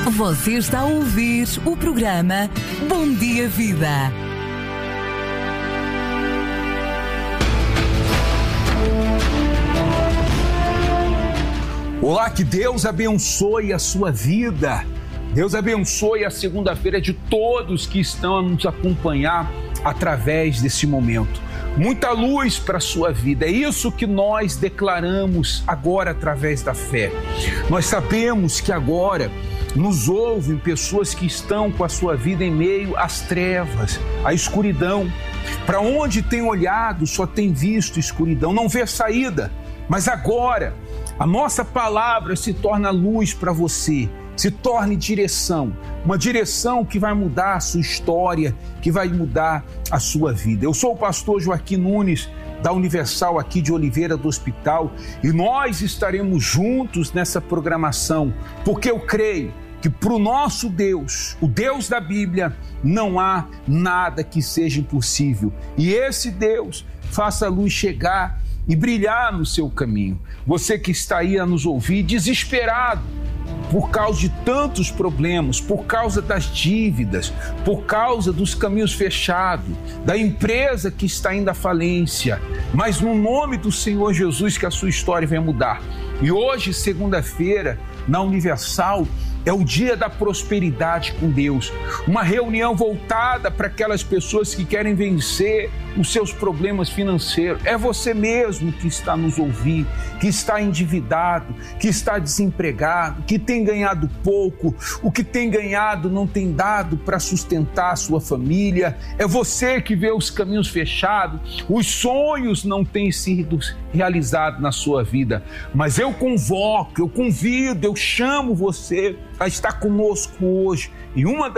Você está a ouvir o programa Bom Dia Vida. Olá, que Deus abençoe a sua vida. Deus abençoe a segunda-feira de todos que estão a nos acompanhar através desse momento. Muita luz para a sua vida. É isso que nós declaramos agora através da fé. Nós sabemos que agora nos ouvem pessoas que estão com a sua vida em meio às trevas, à escuridão. Para onde tem olhado, só tem visto escuridão, não vê saída. Mas agora, a nossa palavra se torna luz para você, se torne direção, uma direção que vai mudar a sua história, que vai mudar a sua vida. Eu sou o pastor Joaquim Nunes, da Universal aqui de Oliveira do Hospital, e nós estaremos juntos nessa programação, porque eu creio que para o nosso Deus, o Deus da Bíblia, não há nada que seja impossível. E esse Deus faça a luz chegar e brilhar no seu caminho. Você que está aí a nos ouvir, desesperado, por causa de tantos problemas, por causa das dívidas, por causa dos caminhos fechados, da empresa que está indo à falência, mas no nome do Senhor Jesus que a sua história vai mudar. E hoje, segunda-feira, na Universal, é o dia da prosperidade com Deus, uma reunião voltada para aquelas pessoas que querem vencer os seus problemas financeiros. É você mesmo que está nos ouvindo, que está endividado, que está desempregado, que tem ganhado pouco, o que tem ganhado não tem dado para sustentar a sua família. É você que vê os caminhos fechados, os sonhos não têm sido realizados na sua vida. Mas eu convoco, eu convido, eu chamo você a estar conosco hoje. E uma